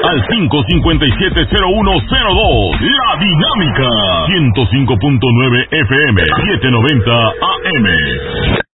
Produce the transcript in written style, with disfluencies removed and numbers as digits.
al 557-0102. La Dinámica 105.9 FM 790 AM.